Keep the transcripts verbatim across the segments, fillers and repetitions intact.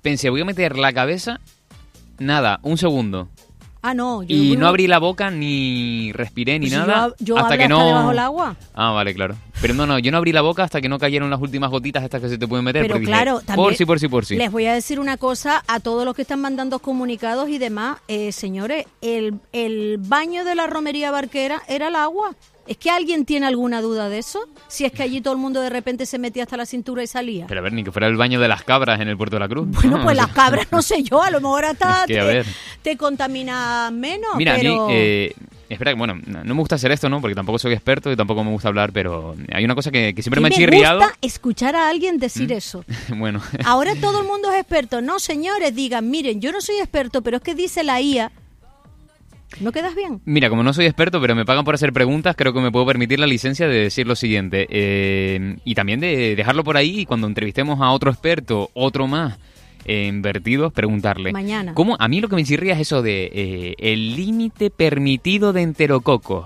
pensé, voy a meter la cabeza, nada, un segundo. Ah, no. Yo y voy... no abrí la boca, ni respiré, ni pues nada. Yo, yo hasta que hasta no... debajo del agua. Ah, vale, claro. Pero no, no, yo no abrí la boca hasta que no cayeron las últimas gotitas estas que se te pueden meter. Pero claro, dije, también por sí, por sí, por sí. Les voy a decir una cosa a todos los que están mandando comunicados y demás. Eh, señores, el, el baño de la romería barquera era el agua. ¿Es que alguien tiene alguna duda de eso? Si es que allí todo el mundo de repente se metía hasta la cintura y salía. Pero a ver, ni que fuera el baño de las cabras en el Puerto de la Cruz. Bueno, no, pues o sea... las cabras no sé yo, a lo mejor hasta es que, te, te contamina menos. Mira, pero... a mí, eh, espera, bueno, no me gusta hacer esto, ¿no? Porque tampoco soy experto y tampoco me gusta hablar, pero hay una cosa que, que siempre me ha chirriado. Me gusta escuchar a alguien decir ¿Mm? eso. Bueno. Ahora todo el mundo es experto. No, señores, digan, miren, yo no soy experto, pero es que dice la I A... ¿No quedas bien? Mira, como no soy experto, pero me pagan por hacer preguntas, creo que me puedo permitir la licencia de decir lo siguiente. Eh, y también de dejarlo por ahí y cuando entrevistemos a otro experto, otro más, en vertidos, preguntarle. Mañana. ¿Cómo? A mí lo que me chirría es eso de eh, el límite permitido de enterococos.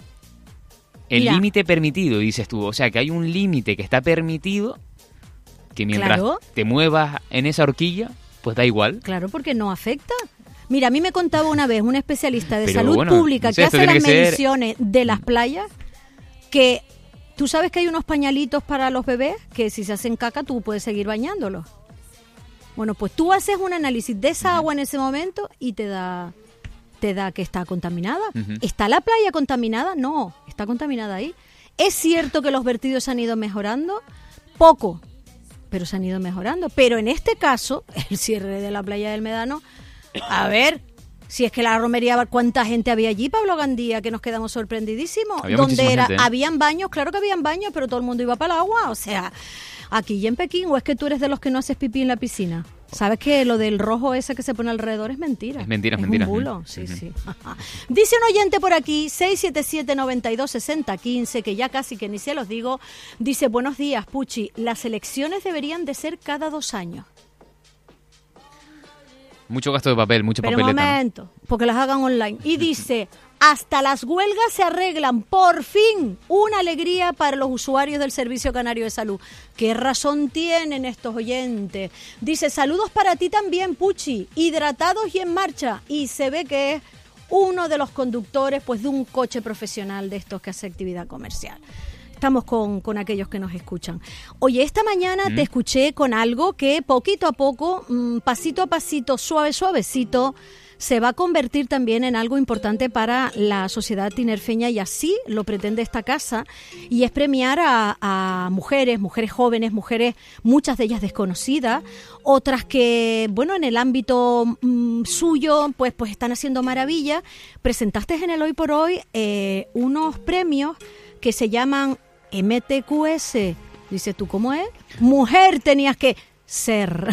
El límite permitido, dices tú. O sea, que hay un límite que está permitido, que mientras claro. te muevas en esa horquilla, pues da igual. Claro, porque no afecta. Mira, a mí me contaba una vez un especialista de Pero salud bueno, pública no sé, que esto hace las tiene que ser- mediciones de las playas, que tú sabes que hay unos pañalitos para los bebés que si se hacen caca tú puedes seguir bañándolos. Bueno, pues tú haces un análisis de esa agua en ese momento y te da te da que está contaminada. Uh-huh. ¿Está la playa contaminada? No, está contaminada ahí. ¿Es cierto que los vertidos han ido mejorando? Poco, pero se han ido mejorando. Pero en este caso, el cierre de la playa del Médano, a ver, si es que la romería, ¿cuánta gente había allí, Pablo Gandía? Que nos quedamos sorprendidísimos. Había Donde muchísima era, gente, ¿eh? habían baños, claro que habían baños, pero todo el mundo iba para el agua. O sea, aquí y en Pekín, ¿o es que tú eres de los que no haces pipí en la piscina? ¿Sabes que lo del rojo ese que se pone alrededor es mentira? Es mentira, es es mentira. un bulo, Mm. sí, Ujú. sí. Dice un oyente por aquí, seis siete siete, nueve dos, seis cero uno cinco, que ya casi que ni se los digo, dice, buenos días, Puchi, las elecciones deberían de ser cada dos años. Mucho gasto de papel, mucha Pero un papeleta. ¿no? momento, porque las hagan online. Y dice, hasta las huelgas se arreglan, por fin, una alegría para los usuarios del Servicio Canario de Salud. ¿Qué razón tienen estos oyentes? Dice, saludos para ti también, Puchi, hidratados y en marcha. Y se ve que es uno de los conductores pues de un coche profesional de estos que hace actividad comercial. Estamos con, con aquellos que nos escuchan. Oye, esta mañana ¿Mm? te escuché con algo que poquito a poco, mmm, pasito a pasito, suave, suavecito, se va a convertir también en algo importante para la sociedad tinerfeña y así lo pretende esta casa, y es premiar a, a mujeres, mujeres jóvenes, mujeres, muchas de ellas desconocidas, otras que, bueno, en el ámbito mmm, suyo, pues, pues están haciendo maravillas. Presentaste en el Hoy por Hoy eh, unos premios que se llaman M T Q S. Dices tú, ¿cómo es? Mujer tenías que ser.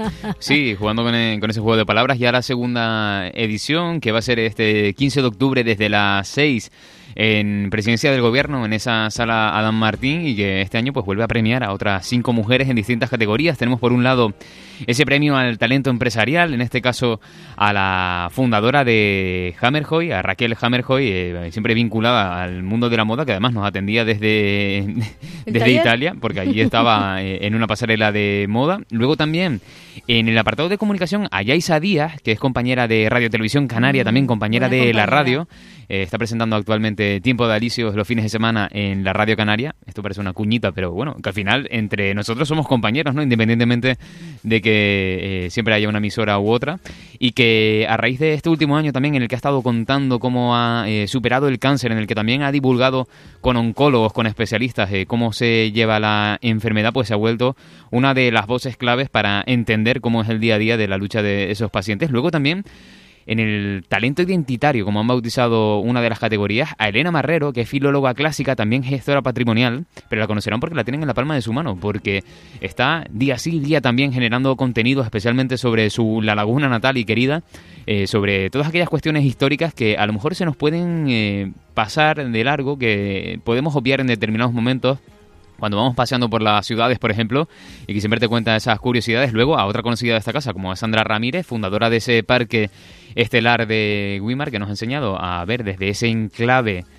Sí, jugando con, el- con ese juego de palabras, ya la segunda edición, que va a ser este quince de octubre desde las seis en Presidencia del Gobierno, en esa sala Adán Martín, y que este año pues vuelve a premiar a otras cinco mujeres en distintas categorías. Tenemos por un lado ese premio al talento empresarial, en este caso a la fundadora de Hammerjoy, a Raquel Hammerjoy, eh, siempre vinculada al mundo de la moda, que además nos atendía desde, desde taller? Italia, porque allí estaba eh, en una pasarela de moda. Luego también en el apartado de comunicación a Yaisa Díaz, que es compañera de Radio Televisión Canaria, Mm, también compañera buena de la compañera. radio. Eh, está presentando actualmente Tiempo de Alicios los fines de semana en la Radio Canaria. Esto parece una cuñita, pero bueno, que al final entre nosotros somos compañeros, ¿no? Independientemente de que eh, siempre haya una emisora u otra. Y que a raíz de este último año también en el que ha estado contando cómo ha eh, superado el cáncer, en el que también ha divulgado con oncólogos, con especialistas, eh, cómo se lleva la enfermedad, pues se ha vuelto una de las voces claves para entender cómo es el día a día de la lucha de esos pacientes. Luego también en el talento identitario, como han bautizado una de las categorías, a Elena Marrero, que es filóloga clásica, también gestora patrimonial, pero la conocerán porque la tienen en la palma de su mano, porque está día sí, día también generando contenido, especialmente sobre su La Laguna natal y querida, eh, sobre todas aquellas cuestiones históricas que a lo mejor se nos pueden eh, pasar de largo, que podemos obviar en determinados momentos, cuando vamos paseando por las ciudades, por ejemplo, y que siempre te cuenta esas curiosidades. Luego a otra conocida de esta casa, como a Sandra Ramírez, fundadora de ese parque estelar de Güímar, que nos ha enseñado a ver desde ese enclave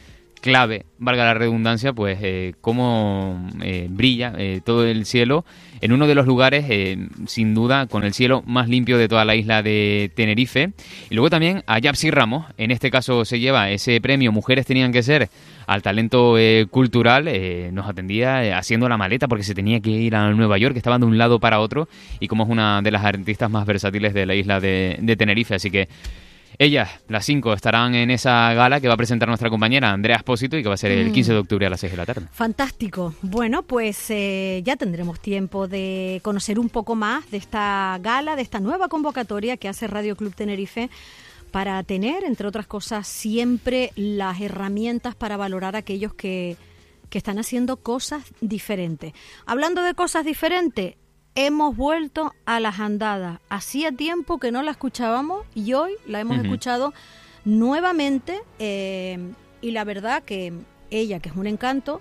clave, valga la redundancia, pues eh, cómo eh, brilla eh, todo el cielo en uno de los lugares, eh, sin duda, con el cielo más limpio de toda la isla de Tenerife. Y luego también a Yapsi Ramos, en este caso se lleva ese premio Mujeres Tenían que Ser al talento eh, cultural, eh, nos atendía eh, haciendo la maleta porque se tenía que ir a Nueva York, estaban de un lado para otro, y como es una de las artistas más versátiles de la isla de, de Tenerife, así que ellas, las cinco, estarán en esa gala que va a presentar nuestra compañera Andrea Espósito y que va a ser el quince de octubre a las seis de la tarde. Fantástico. Bueno, pues eh, ya tendremos tiempo de conocer un poco más de esta gala, de esta nueva convocatoria que hace Radio Club Tenerife para tener, entre otras cosas, siempre las herramientas para valorar a aquellos que, que están haciendo cosas diferentes. Hablando de cosas diferentes, hemos vuelto a las andadas. Hacía tiempo que no la escuchábamos y hoy la hemos uh-huh. escuchado nuevamente, eh, y la verdad que ella, que es un encanto,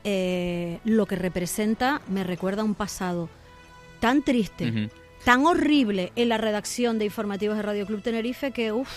eh, lo que representa me recuerda a un pasado tan triste, uh-huh. tan horrible en la redacción de informativos de Radio Club Tenerife que uff.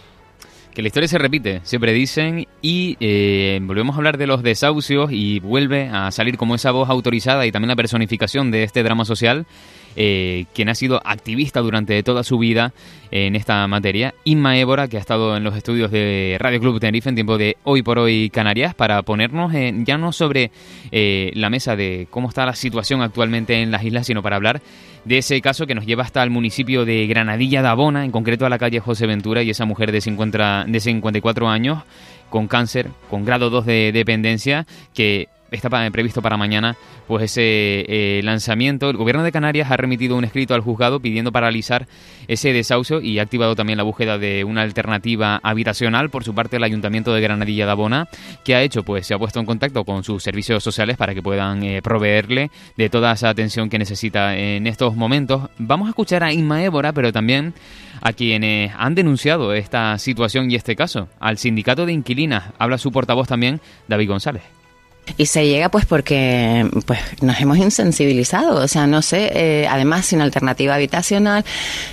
Que la historia se repite, siempre dicen, y eh, volvemos a hablar de los desahucios y vuelve a salir como esa voz autorizada y también la personificación de este drama social, eh, quien ha sido activista durante toda su vida en esta materia, Inma Évora, que ha estado en los estudios de Radio Club Tenerife en tiempo de Hoy por Hoy Canarias, para ponernos eh, ya no sobre eh, la mesa de cómo está la situación actualmente en las islas, sino para hablar de ese caso que nos lleva hasta el municipio de Granadilla de Abona, en concreto a la calle José Ventura, y esa mujer de cincuenta, de cincuenta y cuatro años con cáncer, con grado dos de dependencia, que está previsto para mañana pues ese eh, lanzamiento. El Gobierno de Canarias ha remitido un escrito al juzgado pidiendo paralizar ese desahucio y ha activado también la búsqueda de una alternativa habitacional. Por su parte, el Ayuntamiento de Granadilla de Abona, ¿qué ha hecho? Pues se ha puesto en contacto con sus servicios sociales para que puedan eh, proveerle de toda esa atención que necesita en estos momentos. Vamos a escuchar a Inma Évora, pero también a quienes han denunciado esta situación y este caso. Al sindicato de inquilinas habla su portavoz también, David González. Y se llega pues porque pues nos hemos insensibilizado, o sea, no sé, eh, además sin alternativa habitacional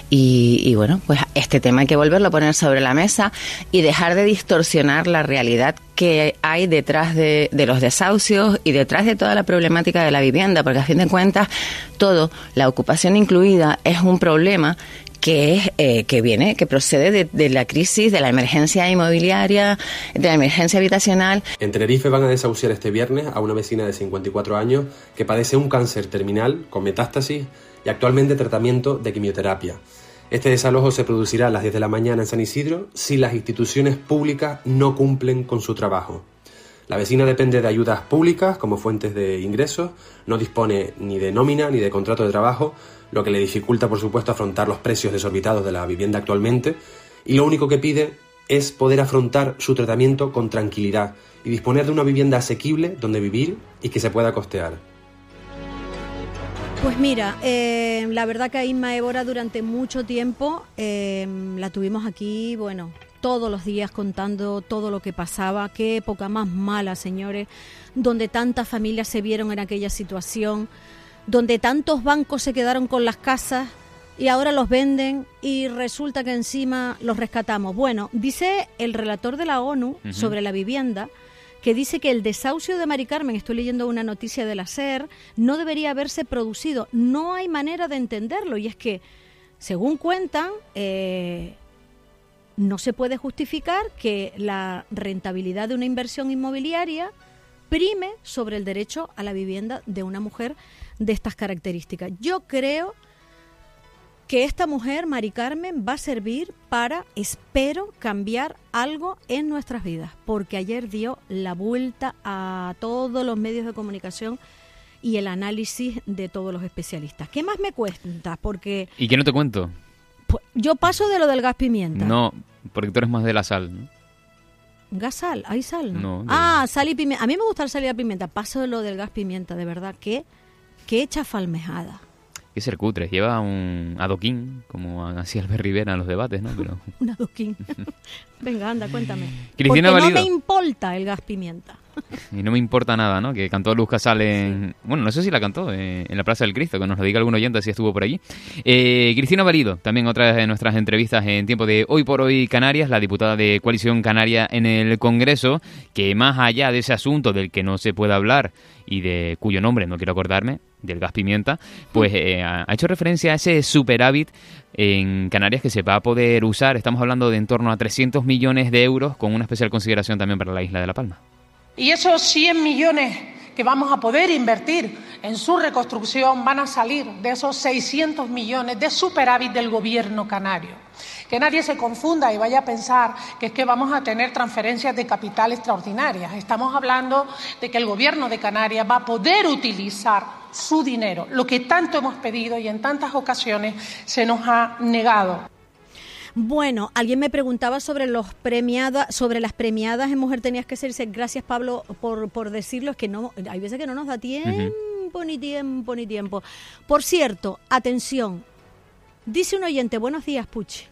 y, y bueno, pues este tema hay que volverlo a poner sobre la mesa y dejar de distorsionar la realidad que hay detrás de, de los desahucios y detrás de toda la problemática de la vivienda, porque a fin de cuentas todo, la ocupación incluida, es un problema que es eh, que viene, que procede de, de la crisis, de la emergencia inmobiliaria, de la emergencia habitacional. En Tenerife van a desahuciar este viernes a una vecina de cincuenta y cuatro años que padece un cáncer terminal con metástasis y actualmente tratamiento de quimioterapia. Este desalojo se producirá a las diez de la mañana en San Isidro si las instituciones públicas no cumplen con su trabajo. La vecina depende de ayudas públicas como fuentes de ingresos, no dispone ni de nómina ni de contrato de trabajo, lo que le dificulta, por supuesto, afrontar los precios desorbitados de la vivienda actualmente, y lo único que pide es poder afrontar su tratamiento con tranquilidad y disponer de una vivienda asequible donde vivir y que se pueda costear. Pues mira, eh, la verdad que a Inma Évora durante mucho tiempo eh, la tuvimos aquí, bueno, todos los días contando todo lo que pasaba. Qué época más mala, señores, donde tantas familias se vieron en aquella situación, donde tantos bancos se quedaron con las casas y ahora los venden y resulta que encima los rescatamos. Bueno, dice el relator de la ONU uh-huh. sobre la vivienda, que dice que el desahucio de Mari Carmen, estoy leyendo una noticia de la SER, no debería haberse producido. No hay manera de entenderlo, y es que, según cuentan, eh, no se puede justificar que la rentabilidad de una inversión inmobiliaria prime sobre el derecho a la vivienda de una mujer de estas características. Yo creo que esta mujer, Mari Carmen, va a servir para, espero, cambiar algo en nuestras vidas, porque ayer dio la vuelta a todos los medios de comunicación y el análisis de todos los especialistas. ¿Qué más me cuentas? Porque ¿y qué no te cuento? Pues, yo paso de lo del gas pimienta. No, porque tú eres más de la sal, ¿no? ¿Gas sal? ¿Hay sal? No. no ah, sal y pimienta. A mí me gusta el sal y la pimienta. Paso de lo del gas pimienta, de verdad. ¿Qué, qué chafalmejada? Que ser cutres, lleva un adoquín, como hacía Albert Rivera en los debates, ¿no? Pero... un adoquín. Venga, anda, cuéntame. Cristina Porque Valido. No me importa el gas pimienta. Y no me importa nada, ¿no? Que cantó Luz Casal en... Sí. Bueno, no sé si la cantó eh, en la Plaza del Cristo, que nos lo diga algún oyente si estuvo por allí. Eh, Cristina Valido, también otra de nuestras entrevistas en tiempo de Hoy por Hoy Canarias, la diputada de Coalición Canaria en el Congreso, que más allá de ese asunto del que no se puede hablar y de cuyo nombre no quiero acordarme, del gas pimienta, pues eh, ha hecho referencia a ese superávit en Canarias que se va a poder usar. Estamos hablando de en torno a trescientos millones de euros, con una especial consideración también para la isla de La Palma. Y esos cien millones que vamos a poder invertir en su reconstrucción van a salir de esos seiscientos millones de superávit del gobierno canario. Que nadie se confunda y vaya a pensar que es que vamos a tener transferencias de capital extraordinarias. Estamos hablando de que el gobierno de Canarias va a poder utilizar su dinero, lo que tanto hemos pedido y en tantas ocasiones se nos ha negado. Bueno, alguien me preguntaba sobre los premiadas, sobre las premiadas en Mujer Tenías que Ser. Gracias, Pablo, por, por decirlo. Es que no, hay veces que no nos da tiempo, uh-huh. ni tiempo, ni tiempo. Por cierto, atención. Dice un oyente, buenos días, Puchi.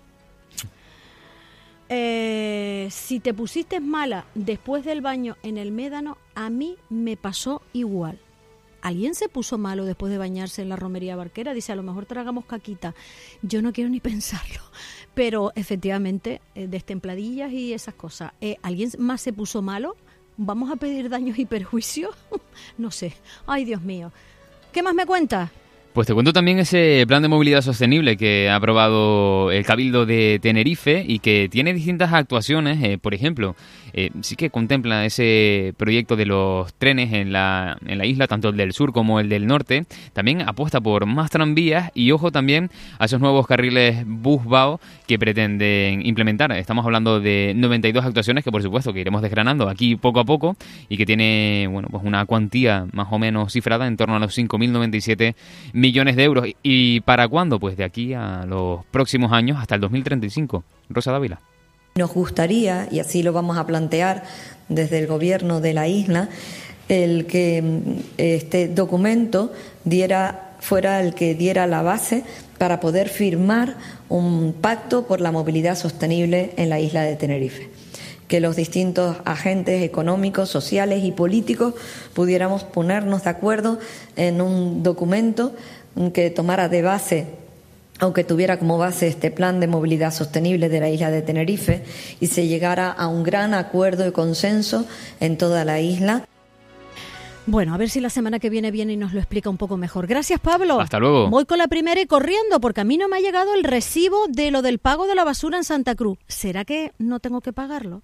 Eh, si te pusiste mala después del baño en el Médano, a mí me pasó igual. ¿Alguien se puso malo después de bañarse en la romería Barquera? Dice, a lo mejor tragamos caquita. Yo no quiero ni pensarlo. Pero efectivamente, eh, destempladillas y esas cosas. Eh, ¿Alguien más se puso malo? ¿Vamos a pedir daños y perjuicios? No sé. Ay, Dios mío. ¿Qué más me cuentas? Pues te cuento también ese plan de movilidad sostenible que ha aprobado el Cabildo de Tenerife y que tiene distintas actuaciones. Eh, por ejemplo, eh, sí que contempla ese proyecto de los trenes en la, en la isla, tanto el del sur como el del norte. También apuesta por más tranvías y, ojo, también a esos nuevos carriles bus-bao que pretenden implementar. Estamos hablando de noventa y dos actuaciones que, por supuesto, que iremos desgranando aquí poco a poco y que tiene, bueno, pues una cuantía más o menos cifrada en torno a los cinco mil noventa y siete millones de euros. ¿Y para cuándo? Pues de aquí a los próximos años, hasta el dos mil treinta y cinco. Rosa Dávila. Nos gustaría, y así lo vamos a plantear desde el gobierno de la isla, el que este documento diera, fuera el que diera la base para poder firmar un pacto por la movilidad sostenible en la isla de Tenerife. Que los distintos agentes económicos, sociales y políticos pudiéramos ponernos de acuerdo en un documento que tomara de base, o que tuviera como base este plan de movilidad sostenible de la isla de Tenerife y se llegara a un gran acuerdo y consenso en toda la isla. Bueno, a ver si la semana que viene viene y nos lo explica un poco mejor. Gracias, Pablo. Hasta luego. Voy con la primera y corriendo, porque a mí no me ha llegado el recibo de lo del pago de la basura en Santa Cruz. ¿Será que no tengo que pagarlo?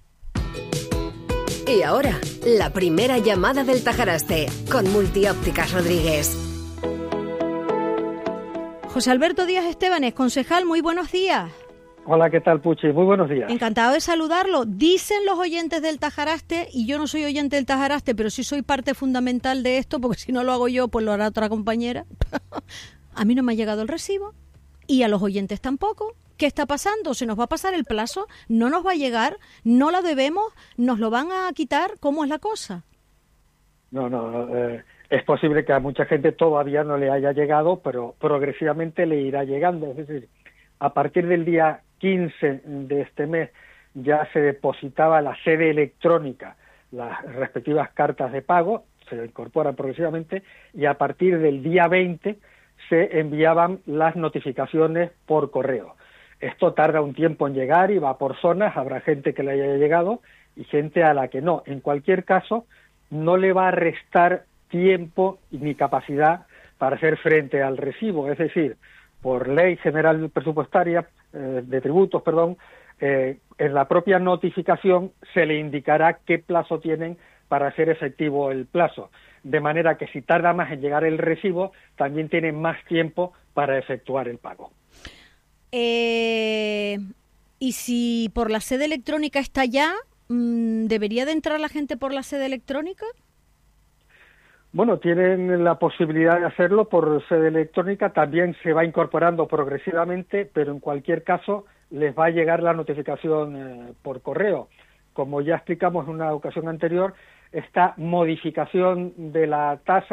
Y ahora, la primera llamada del Tajaraste, con Multiópticas Rodríguez. José Alberto Díaz Estebanes, concejal, muy buenos días. Hola, ¿qué tal, Puchi? Muy buenos días. Encantado de saludarlo. Dicen los oyentes del Tajaraste, y yo no soy oyente del Tajaraste, pero sí soy parte fundamental de esto, porque si no lo hago yo, pues lo hará otra compañera. A mí no me ha llegado el recibo, y a los oyentes tampoco. ¿Qué está pasando? ¿Se nos va a pasar el plazo? ¿No nos va a llegar? ¿No la debemos? ¿Nos lo van a quitar? ¿Cómo es la cosa? No, no, eh, es posible que a mucha gente todavía no le haya llegado, pero progresivamente le irá llegando. Es decir, a partir del día quince de este mes ya se depositaba la sede electrónica, las respectivas cartas de pago, se incorporan progresivamente, y a partir del día veinte se enviaban las notificaciones por correo. Esto tarda un tiempo en llegar y va por zonas, habrá gente que le haya llegado y gente a la que no. En cualquier caso, no le va a restar tiempo ni capacidad para hacer frente al recibo. Es decir, por ley general presupuestaria, eh, de tributos, perdón, eh, en la propia notificación se le indicará qué plazo tienen para hacer efectivo el plazo. De manera que si tarda más en llegar el recibo, también tienen más tiempo para efectuar el pago. Eh, y si por la sede electrónica está ya, ¿debería de entrar la gente por la sede electrónica? Bueno, tienen la posibilidad de hacerlo por sede electrónica, también se va incorporando progresivamente, pero en cualquier caso les va a llegar la notificación eh, por correo. Como ya explicamos en una ocasión anterior, esta modificación de la tasa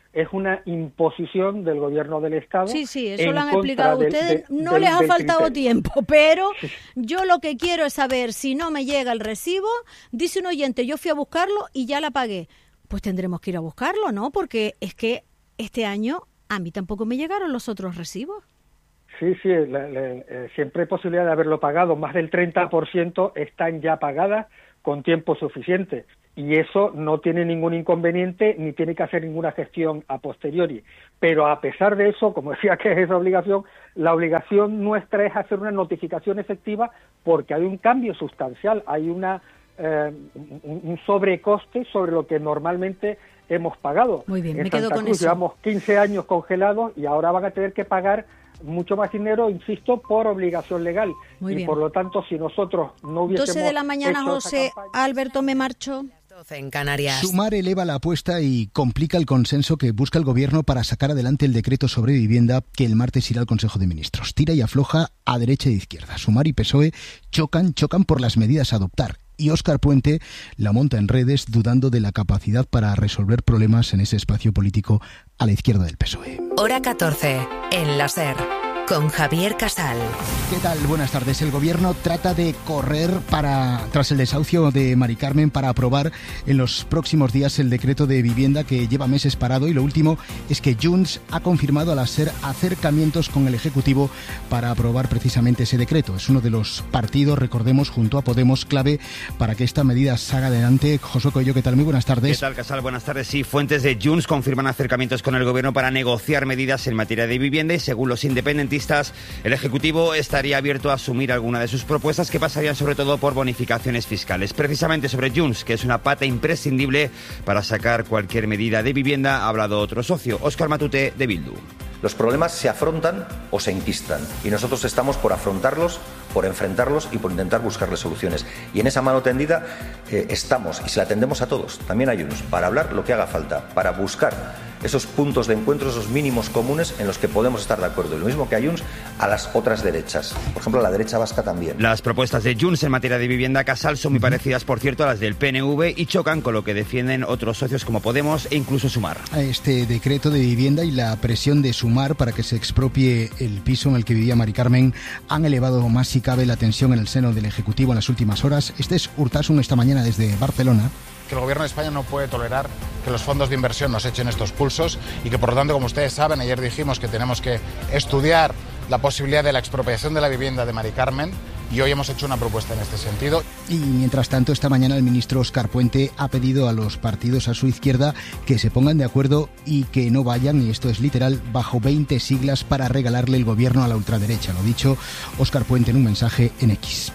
es una imposición del gobierno del Estado. Sí, sí, eso lo han explicado ustedes. Del, no del, les ha faltado criterio. tiempo, pero yo lo que quiero es saber si no me llega el recibo. Dice un oyente, yo fui a buscarlo y ya la pagué. Pues tendremos que ir a buscarlo, ¿no? Porque es que este año a mí tampoco me llegaron los otros recibos. Sí, sí, la, la, eh, siempre hay posibilidad de haberlo pagado. Más del treinta por ciento están ya pagadas con tiempo suficiente. Y eso no tiene ningún inconveniente ni tiene que hacer ninguna gestión a posteriori. Pero a pesar de eso, como decía que es esa obligación, la obligación nuestra es hacer una notificación efectiva porque hay un cambio sustancial, hay una eh, un sobrecoste sobre lo que normalmente hemos pagado. Muy bien, en me Santa quedo con Cruz eso. Llevamos quince años congelados y ahora van a tener que pagar mucho más dinero, insisto, por obligación legal. Muy y bien. por lo tanto, si nosotros no hubiésemos doce de la mañana, hecho esa José, campaña- Alberto, me marcho. En Canarias. Sumar eleva la apuesta y complica el consenso que busca el Gobierno para sacar adelante el decreto sobre vivienda que el martes irá al Consejo de Ministros. Tira y afloja a derecha e izquierda. Sumar y P S O E chocan, chocan por las medidas a adoptar. Y Óscar Puente la monta en redes dudando de la capacidad para resolver problemas en ese espacio político a la izquierda del P S O E. Hora catorce, en la SER, con Javier Casal. ¿Qué tal? Buenas tardes. El Gobierno trata de correr para tras el desahucio de Mari Carmen para aprobar en los próximos días el decreto de vivienda que lleva meses parado, y lo último es que Junts ha confirmado a la SER acercamientos con el Ejecutivo para aprobar precisamente ese decreto. Es uno de los partidos, recordemos, junto a Podemos, clave para que esta medida salga adelante. Josué Coello, ¿qué tal? Muy buenas tardes. ¿Qué tal, Casal? Buenas tardes. Sí, fuentes de Junts confirman acercamientos con el Gobierno para negociar medidas en materia de vivienda y, según los independentistas, el Ejecutivo estaría abierto a asumir alguna de sus propuestas, que pasarían sobre todo por bonificaciones fiscales. Precisamente sobre Junts, que es una pata imprescindible para sacar cualquier medida de vivienda, ha hablado otro socio, Óscar Matute, de Bildu. Los problemas se afrontan o se enquistan y nosotros estamos por afrontarlos, por enfrentarlos y por intentar buscarles soluciones. Y en esa mano tendida eh, estamos, y se la tendemos a todos, también a Junts, para hablar lo que haga falta, para buscar esos puntos de encuentro, esos mínimos comunes en los que podemos estar de acuerdo. Y lo mismo que a Junts, a las otras derechas. Por ejemplo, a la derecha vasca también. Las propuestas de Junts en materia de vivienda, Casal, son muy parecidas, por cierto, a las del P N V y chocan con lo que defienden otros socios como Podemos e incluso Sumar. Este decreto de vivienda y la presión de Sumar para que se expropie el piso en el que vivía Mari Carmen han elevado más si cabe la tensión en el seno del Ejecutivo en las últimas horas. Este es Urtasun esta mañana desde Barcelona. Que el Gobierno de España no puede tolerar que los fondos de inversión nos echen estos pulsos y que, por lo tanto, como ustedes saben, ayer dijimos que tenemos que estudiar la posibilidad de la expropiación de la vivienda de Mari Carmen, y hoy hemos hecho una propuesta en este sentido. Y mientras tanto, esta mañana el ministro Óscar Puente ha pedido a los partidos a su izquierda que se pongan de acuerdo y que no vayan, y esto es literal, bajo veinte siglas para regalarle el gobierno a la ultraderecha. Lo dicho Óscar Puente en un mensaje en X.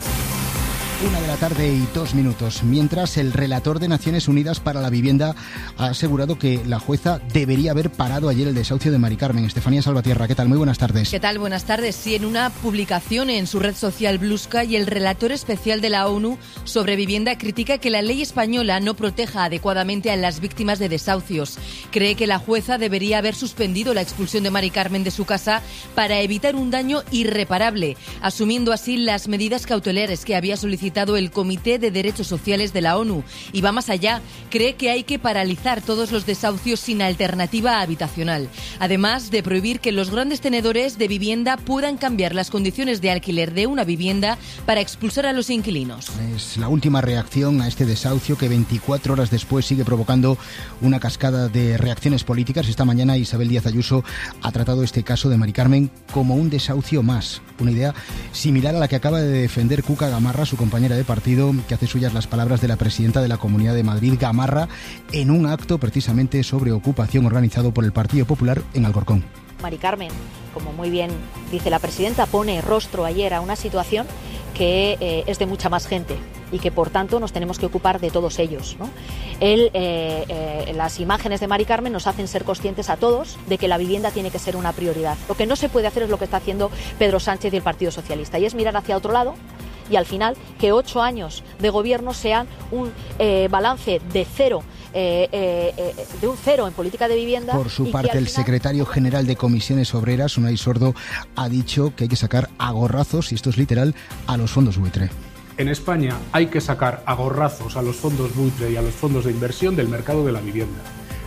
Una de la tarde y dos minutos. Mientras, el relator de Naciones Unidas para la Vivienda ha asegurado que la jueza debería haber parado ayer el desahucio de Mari Carmen. Estefanía Salvatierra, ¿qué tal? Muy buenas tardes. ¿Qué tal? Buenas tardes. Sí, en una publicación en su red social Blue Sky, el relator especial de la ONU sobre vivienda critica que la ley española no proteja adecuadamente a las víctimas de desahucios. Cree que la jueza debería haber suspendido la expulsión de Mari Carmen de su casa para evitar un daño irreparable, asumiendo así las medidas cautelares que había solicitado el Comité de Derechos Sociales de la ONU. Y va más allá, cree que hay que paralizar todos los desahucios sin alternativa habitacional, además de prohibir que los grandes tenedores de vivienda puedan cambiar las condiciones de alquiler de una vivienda para expulsar a los inquilinos. Es la última reacción a este desahucio que veinticuatro horas después sigue provocando una cascada de reacciones políticas. Esta mañana Isabel Díaz Ayuso ha tratado este caso de Mari Carmen como un desahucio más, una idea similar a la que acaba de defender Cuca Gamarra, su compañera de partido, que hace suyas las palabras de la presidenta de la Comunidad de Madrid, Gamarra, en un acto precisamente sobre ocupación organizado por el Partido Popular en Alcorcón. Mari Carmen, como muy bien dice la presidenta, pone rostro ayer a una situación que eh, es de mucha más gente y que por tanto nos tenemos que ocupar de todos ellos, ¿no? Él, eh, eh, las imágenes de Mari Carmen nos hacen ser conscientes a todos de que la vivienda tiene que ser una prioridad. Lo que no se puede hacer es lo que está haciendo Pedro Sánchez y el Partido Socialista, y es mirar hacia otro lado, y al final que ocho años de gobierno sean un eh, balance de cero, eh, eh, eh, de un cero en política de vivienda. Por su y parte, que al el final... secretario general de Comisiones Obreras, Unai Sordo, ha dicho que hay que sacar a gorrazos, y esto es literal, a los fondos buitre. En España hay que sacar a gorrazos a los fondos buitre y a los fondos de inversión del mercado de la vivienda.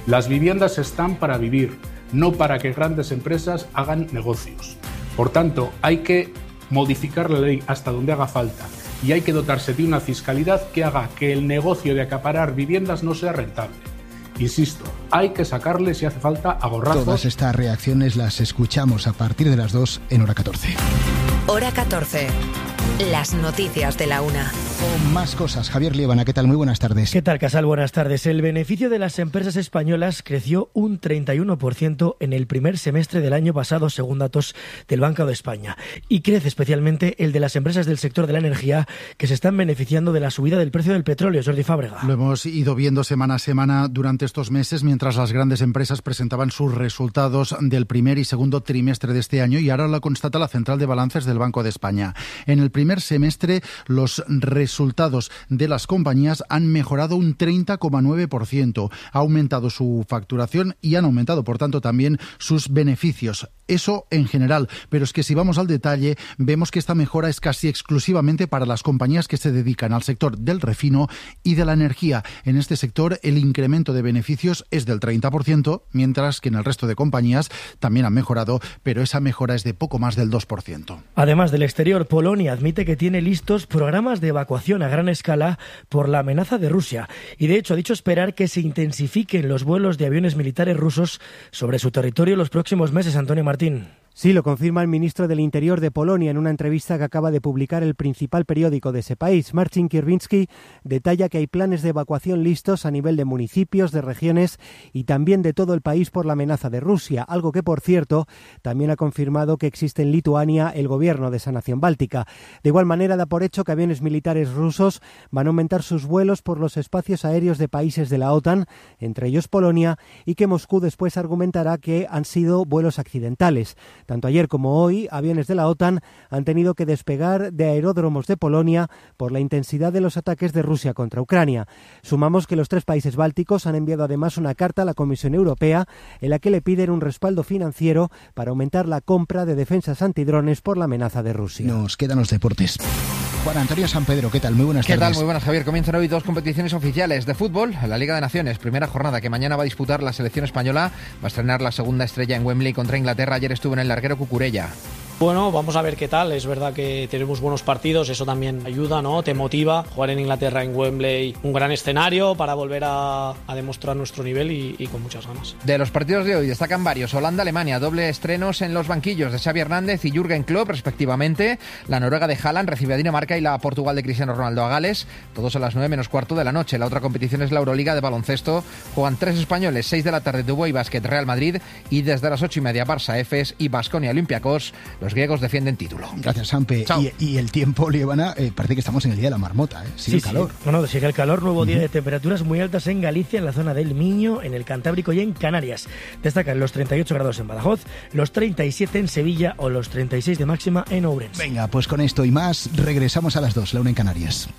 Las viviendas están para vivir, no para que grandes empresas hagan negocios. Por tanto, hay que modificar la ley hasta donde haga falta y hay que dotarse de una fiscalidad que haga que el negocio de acaparar viviendas no sea rentable. Insisto, hay que sacarle, si hace falta, a gorrazos. Todas estas reacciones las escuchamos a partir de las dos en Hora catorce. Hora catorce. Las noticias de la una. Con más cosas. Javier Liébana, ¿qué tal? Muy buenas tardes. ¿Qué tal, Casal? Buenas tardes. El beneficio de las empresas españolas creció un treinta y uno por ciento en el primer semestre del año pasado, según datos del Banco de España. Y crece especialmente el de las empresas del sector de la energía, que se están beneficiando de la subida del precio del petróleo. Jordi Fábrega. Lo hemos ido viendo semana a semana durante estos meses, mientras las grandes empresas presentaban sus resultados del primer y segundo trimestre de este año, y ahora lo constata la Central de Balances del Banco de España. En el primer semestre, los resultados de las compañías han mejorado un treinta coma nueve por ciento. Ha aumentado su facturación y han aumentado, por tanto, también sus beneficios. Eso en general, pero es que si vamos al detalle, vemos que esta mejora es casi exclusivamente para las compañías que se dedican al sector del refino y de la energía. En este sector, el incremento de beneficios es del treinta por ciento, mientras que en el resto de compañías también han mejorado, pero esa mejora es de poco más del dos por ciento. Además del exterior, Polonia admite que tiene listos programas de evacuación a gran escala por la amenaza de Rusia y, de hecho, ha dicho esperar que se intensifiquen los vuelos de aviones militares rusos sobre su territorio los próximos meses. Antonio Martín. Sí, lo confirma el ministro del Interior de Polonia en una entrevista que acaba de publicar el principal periódico de ese país. Marcin Kierwiński detalla que hay planes de evacuación listos a nivel de municipios, de regiones y también de todo el país por la amenaza de Rusia, algo que, por cierto, también ha confirmado que existe en Lituania el gobierno de esa nación báltica. De igual manera, da por hecho que aviones militares rusos van a aumentar sus vuelos por los espacios aéreos de países de la OTAN, entre ellos Polonia, y que Moscú después argumentará que han sido vuelos accidentales. Tanto ayer como hoy, aviones de la OTAN han tenido que despegar de aeródromos de Polonia por la intensidad de los ataques de Rusia contra Ucrania. Sumamos que los tres países bálticos han enviado además una carta a la Comisión Europea en la que le piden un respaldo financiero para aumentar la compra de defensas antidrones por la amenaza de Rusia. Nos quedan los deportes. Juan Antonio Sampedro, ¿qué tal? Muy buenas tardes. ¿Qué tal? Muy buenas, Javier. Comienzan hoy dos competiciones oficiales de fútbol. La Liga de Naciones, primera jornada que mañana va a disputar la selección española. Va a estrenar la segunda estrella en Wembley contra Inglaterra. Ayer estuvo en el larguero Cucurella. Bueno, vamos a ver qué tal. Es verdad que tenemos buenos partidos, eso también ayuda, ¿no? Te motiva. Jugar en Inglaterra, en Wembley, un gran escenario para volver a, a demostrar nuestro nivel y, y con muchas ganas. De los partidos de hoy destacan varios. Holanda-Alemania, doble estrenos en los banquillos de Xavi Hernández y Jürgen Klopp, respectivamente. La Noruega de Haaland recibe a Dinamarca y la Portugal de Cristiano Ronaldo a Gales. Todos a las nueve menos cuarto de la noche. La otra competición es la Euroliga de baloncesto. Juegan tres españoles, seis de la tarde, Dubái Basket, Real Madrid, y desde las ocho y media Barça, Efes y Baskonia Olympiacos. Los griegos defienden título. Gracias, Sampe. Y, y el tiempo, Liébana, eh, parece que estamos en el día de la marmota, ¿eh? Sigue sí, el calor. Sí. No, no, sigue el calor. Nuevo día uh-huh. de temperaturas muy altas en Galicia, en la zona del Miño, en el Cantábrico y en Canarias. Destacan los treinta y ocho grados en Badajoz, los treinta y siete en Sevilla o los treinta y seis de máxima en Ourense. Venga, pues con esto y más, regresamos a las dos, la una en Canarias.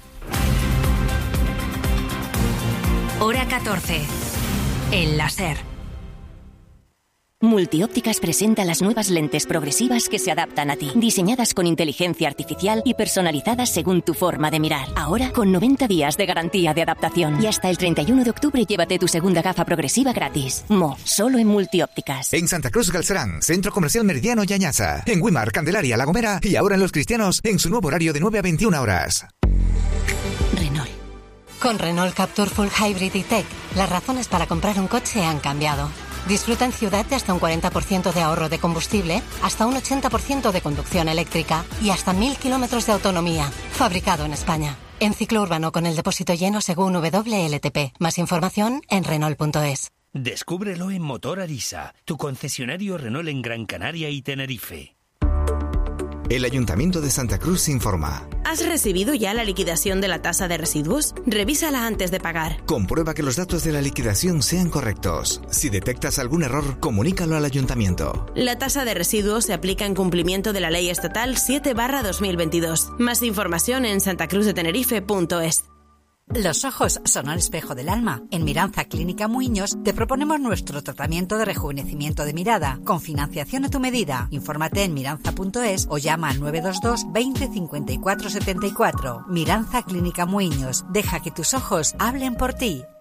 Hora catorce. El láser. Multiópticas presenta las nuevas lentes progresivas que se adaptan a ti, diseñadas con inteligencia artificial y personalizadas según tu forma de mirar. Ahora con noventa días de garantía de adaptación. Y hasta el treinta y uno de octubre llévate tu segunda gafa progresiva gratis. Mo, solo en Multiópticas. En Santa Cruz Galcerán, Centro Comercial Meridiano y Añaza. En Güímar, Candelaria, La Gomera y ahora en Los Cristianos, en su nuevo horario de nueve a veintiuna horas. Renault. Con Renault Captur Full Hybrid y Tech, las razones para comprar un coche han cambiado. Disfruta en ciudad de hasta un cuarenta por ciento de ahorro de combustible, hasta un ochenta por ciento de conducción eléctrica y hasta mil kilómetros de autonomía. Fabricado en España. En ciclo urbano con el depósito lleno según W L T P. Más información en Renault punto es. Descúbrelo en Motor Arisa, tu concesionario Renault en Gran Canaria y Tenerife. El Ayuntamiento de Santa Cruz informa. ¿Has recibido ya la liquidación de la tasa de residuos? Revísala antes de pagar. Comprueba que los datos de la liquidación sean correctos. Si detectas algún error, comunícalo al Ayuntamiento. La tasa de residuos se aplica en cumplimiento de la Ley Estatal siete barra dos mil veintidós. Más información en santacruzdetenerife punto es. Los ojos son el espejo del alma. En Miranza Clínica Muiños te proponemos nuestro tratamiento de rejuvenecimiento de mirada, con financiación a tu medida. Infórmate en miranza punto es o llama al nueve dos dos, veinte, cincuenta y cuatro setenta y cuatro. Miranza Clínica Muiños. Deja que tus ojos hablen por ti.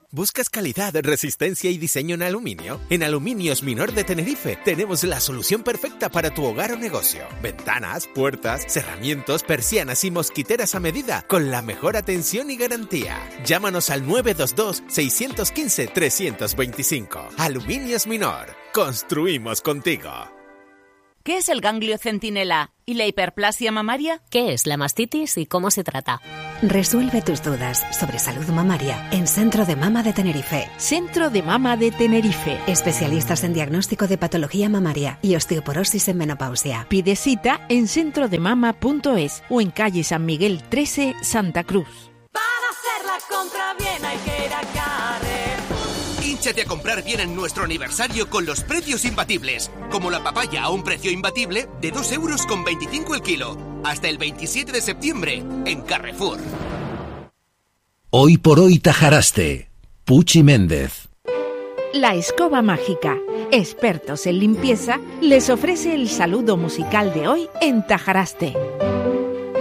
¿Buscas calidad, resistencia y diseño en aluminio? En Aluminios Minor de Tenerife tenemos la solución perfecta para tu hogar o negocio. Ventanas, puertas, cerramientos, persianas y mosquiteras a medida con la mejor atención y garantía. Llámanos al nueve dos dos, seis uno cinco, tres dos cinco. Aluminios Minor. Construimos contigo. ¿Qué es el ganglio centinela y la hiperplasia mamaria? ¿Qué es la mastitis y cómo se trata? Resuelve tus dudas sobre salud mamaria en Centro de Mama de Tenerife. Centro de Mama de Tenerife. Especialistas en diagnóstico de patología mamaria y osteoporosis en menopausia. Pide cita en centro de mama punto es o en calle San Miguel trece, Santa Cruz. Para hacer la compra bien hay que ir a Carrefour. Hínchate a comprar bien en nuestro aniversario con los precios imbatibles. Como la papaya a un precio imbatible de dos euros con veinticinco el kilo. Hasta el veintisiete de septiembre en Carrefour. Hoy por hoy Tajaraste. Puchi Méndez. La Escoba Mágica, expertos en limpieza, les ofrece el saludo musical de hoy en Tajaraste.